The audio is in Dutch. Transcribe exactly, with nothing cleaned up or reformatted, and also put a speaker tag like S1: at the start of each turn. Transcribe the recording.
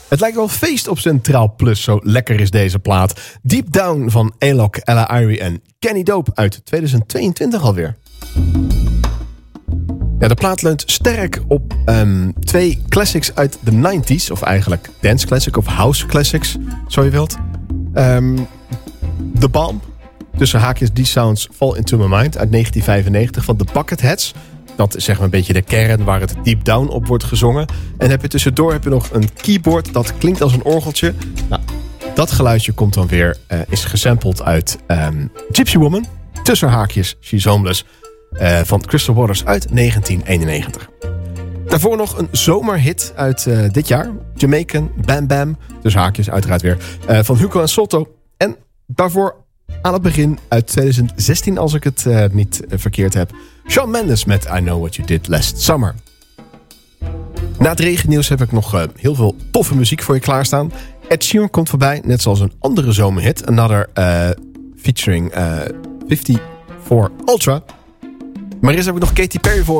S1: Het lijkt wel feest op Centraal Plus, zo lekker is deze plaat. Deep Down van Alok, Ella Irie en Kenny Dope uit tweeduizend tweeëntwintig alweer. Ja, de plaat leunt sterk op um, twee classics uit de nineties. Of eigenlijk dance classic of house classics, zo je wilt. Um, The Balm, tussen haakjes Die Sounds Fall Into My Mind uit negentien vijfennegentig van The Bucketheads. Dat is zeg maar een beetje de kern waar het Deep Down op wordt gezongen. En heb je tussendoor heb je nog een keyboard dat klinkt als een orgeltje. Nou, dat geluidje komt dan weer, uh, is gesampled uit um, Gypsy Woman, tussen haakjes She's Homeless, uh, van Crystal Waters uit negentien eenennegentig. Daarvoor nog een zomerhit uit uh, dit jaar. Jamaican, Bam Bam, tussen haakjes uiteraard weer, uh, van Hugo en Solto. En daarvoor aan het begin uit tweeduizend zestien, als ik het uh, niet uh, verkeerd heb, Shawn Mendes met I Know What You Did Last Summer. Na het regennieuws heb ik nog uh, heel veel toffe muziek voor je klaarstaan. Ed Sheeran komt voorbij, net zoals een andere zomerhit. Another uh, featuring uh, vijfenvijftig Ultra. Maar eerst heb ik nog Katy Perry voor